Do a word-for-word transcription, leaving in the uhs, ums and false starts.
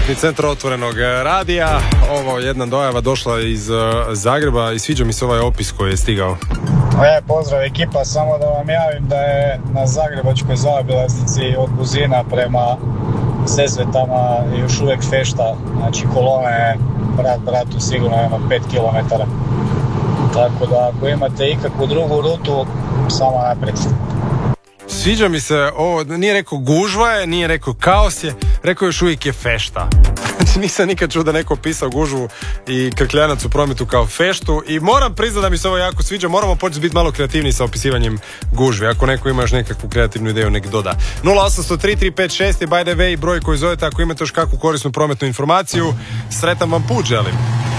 Prometni centar Otvorenog radija. Ovo jedna dojava došla iz uh, Zagreba i sviđa mi se ovaj opis koji je stigao. E, pozdrav ekipa, samo da vam javim da je na zagrebačkoj zaobilaznici od Buzina prema Sesvetama još uvijek fešta, znači kolone brat bratu sigurno ima pet kilometara. Tako da ako imate ikakvu drugu rutu, samo naprijed. Sviđa mi se ovo, nije rekao gužva je, nije rekao kaos je, rekao još uvijek je fešta. Znači nisam nikad čuo da neko pisao gužvu i krkljanac u prometu kao feštu i moram priznati da mi se ovo jako sviđa, moramo početi biti malo kreativniji sa opisivanjem gužve, ako neko ima još nekakvu kreativnu ideju nek doda. nula osam nula tri tri pet šest je by the way broj koji zovete ako imate još kakvu korisnu prometnu informaciju. Sretan vam put želim.